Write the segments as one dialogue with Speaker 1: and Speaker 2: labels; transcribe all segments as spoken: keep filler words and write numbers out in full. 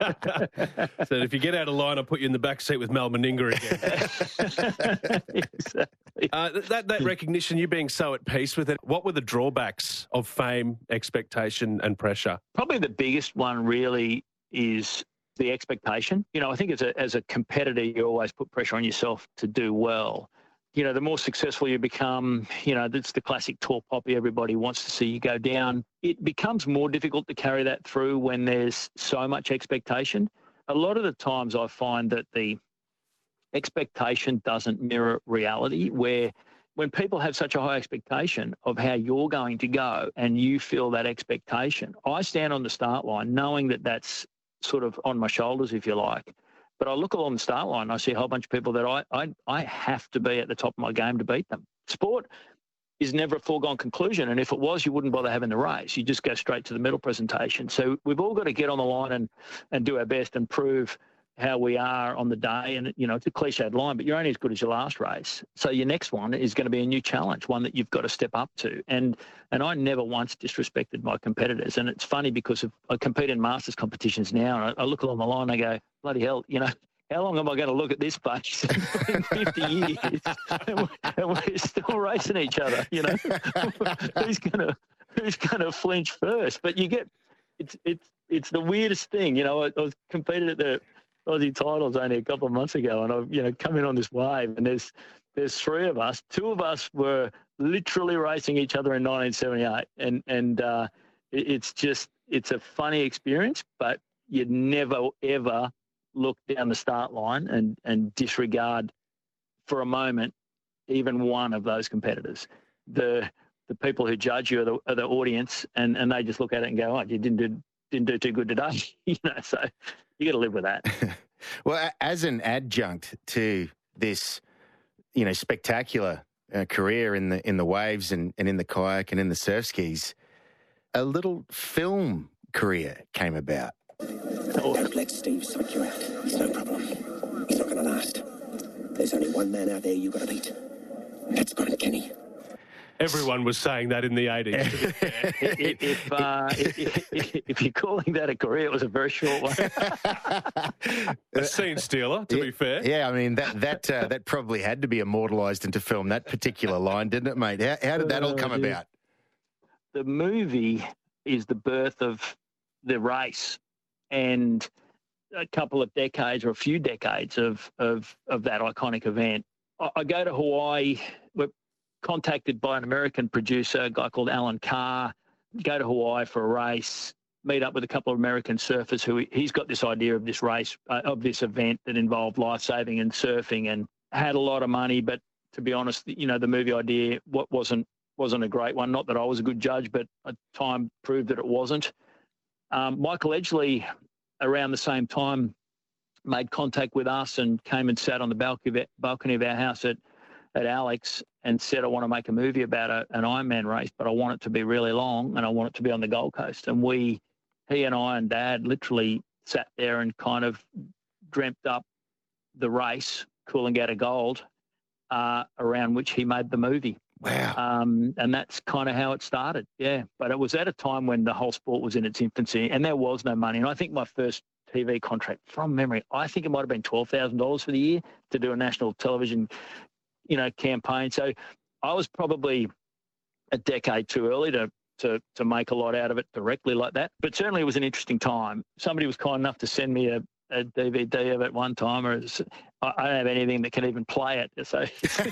Speaker 1: So if you get out of line, I'll put you in the back seat with Mal Meninga again.
Speaker 2: Exactly.
Speaker 1: Uh, that, that recognition, you being so at peace with it, what were the drawbacks of fame, expectation and pressure?
Speaker 2: Probably the biggest one really is the expectation. You know, I think as a, as a competitor, you always put pressure on yourself to do well. You know, the more successful you become, you know, it's the classic tall poppy, everybody wants to see you go down. It becomes more difficult to carry that through when there's so much expectation. A lot of the times I find that the expectation doesn't mirror reality, where when people have such a high expectation of how you're going to go and you feel that expectation, I stand on the start line knowing that that's sort of on my shoulders, if you like. But I look along the start line and I see a whole bunch of people that I, I, I have to be at the top of my game to beat them. Sport is never a foregone conclusion. And if it was, you wouldn't bother having the race. You just go straight to the medal presentation. So we've all got to get on the line and, and do our best and prove how we are on the day. And, you know, it's a cliched line, but you're only as good as your last race. So your next one is going to be a new challenge, one that you've got to step up to. And and I never once disrespected my competitors. And it's funny because of, I compete in masters competitions now, and I, I look along the line and I go, bloody hell, you know, how long am I going to look at this pace? It's been fifty years and we're, and we're still racing each other, you know. who's going to who's going to flinch first? But you get, it's it's it's the weirdest thing, you know. I, I was competed at the Aussie titles only a couple of months ago, and I've, you know, come in on this wave, and there's there's three of us. Two of us were literally racing each other in nineteen seventy-eight, and and uh, it, it's just it's a funny experience, but you'd never ever look down the start line and and disregard for a moment even one of those competitors. The the people who judge you are the, are the audience, and, and they just look at it and go, oh, you didn't do didn't do too good today, you know. So you got to live with that.
Speaker 3: Well, as an adjunct to this, you know, spectacular uh, career in the in the waves and, and in the kayak and in the surf skis, a little film career came about.
Speaker 4: Don't let Steve psych you out. It's no problem. He's not going to last. There's only one man out there you got to beat. That's Grant Kenny.
Speaker 1: Everyone was saying that in the eighties.
Speaker 2: if, if, uh, if, if, if you're calling that a career, it was a very short one.
Speaker 1: A scene stealer, to
Speaker 3: yeah,
Speaker 1: be fair.
Speaker 3: Yeah, I mean, that that uh, that probably had to be immortalised into film, that particular line, didn't it, mate? How, how did that all come uh, about?
Speaker 2: The movie is the birth of the race and a couple of decades or a few decades of, of, of that iconic event. I, I go to Hawaii. We're contacted by an American producer, a guy called Alan Carr, go to Hawaii for a race, meet up with a couple of American surfers who he's got this idea of this race, uh, of this event that involved lifesaving and surfing, and had a lot of money. But to be honest, you know, the movie idea what wasn't wasn't a great one. Not that I was a good judge, but time proved that it wasn't. Um, Michael Edgley, around the same time, made contact with us and came and sat on the balcony, balcony of our house at at Alex and said, I want to make a movie about a, an Ironman race, but I want it to be really long and I want it to be on the Gold Coast. And we, he and I and Dad literally sat there and kind of dreamt up the race, Coolangatta Gold, uh, around which he made the movie.
Speaker 3: Wow.
Speaker 2: Um, and that's kind of how it started, yeah. But it was at a time when the whole sport was in its infancy and there was no money. And I think my first T V contract, from memory, I think it might have been twelve thousand dollars for the year to do a national television you know, campaign. So I was probably a decade too early to, to, to make a lot out of it directly like that. But certainly it was an interesting time. Somebody was kind enough to send me a, a D V D of it one time. Or I, I don't have anything that can even play it. So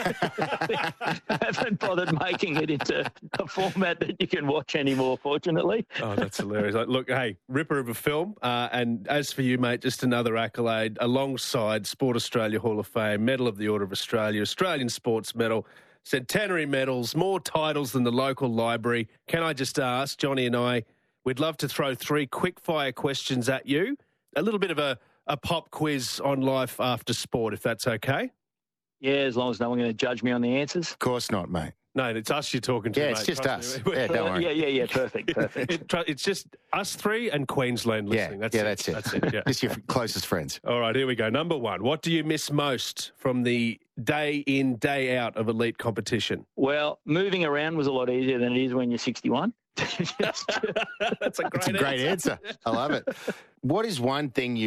Speaker 2: I haven't bothered making it into a format that you can watch anymore, fortunately.
Speaker 1: Oh, that's hilarious. Like, look, hey, ripper of a film. Uh, and as for you, mate, just another accolade alongside Sport Australia Hall of Fame, Medal of the Order of Australia, Australian Sports Medal, centenary medals, more titles than the local library. Can I just ask, Johnny and I, we'd love to throw three quick-fire questions at you. A little bit of a, a pop quiz on life after sport, if that's okay.
Speaker 2: Yeah, as long as no one's going to judge me on the answers.
Speaker 3: Of course not, mate.
Speaker 1: No, it's us you're talking to,
Speaker 3: Yeah,
Speaker 1: mate.
Speaker 3: it's just
Speaker 1: Trust
Speaker 3: us.
Speaker 1: me.
Speaker 3: Yeah, don't worry.
Speaker 2: Yeah, yeah, yeah, perfect, perfect.
Speaker 1: It, it's just us three and Queensland listening.
Speaker 3: Yeah,
Speaker 1: that's
Speaker 3: yeah,
Speaker 1: it.
Speaker 3: that's it.
Speaker 1: That's it, yeah.
Speaker 3: Just your closest friends.
Speaker 1: All right, here we go. Number one, what do you miss most from the day in, day out of elite competition?
Speaker 2: Well, moving around was a lot easier than it is when you're sixty-one.
Speaker 1: That's a great,
Speaker 3: That's a great answer.
Speaker 1: answer.
Speaker 3: I love it. What is one thing you